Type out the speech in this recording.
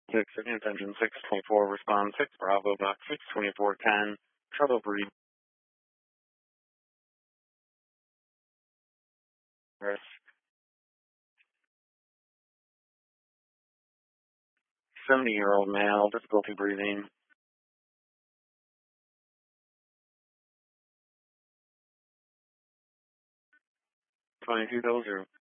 6, attention 624, respond 6, Bravo, box 62410, trouble breathing. 70-year-old male, difficulty breathing. 2200.